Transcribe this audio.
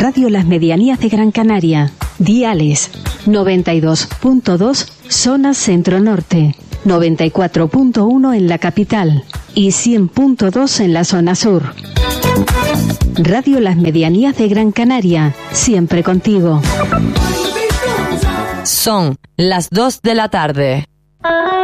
Radio Las Medianías de Gran Canaria. Diales 92.2 zona centro-norte, 94.1 en la capital y 100.2 en la zona sur. Radio Las Medianías de Gran Canaria, siempre contigo. Son las 2 de la tarde.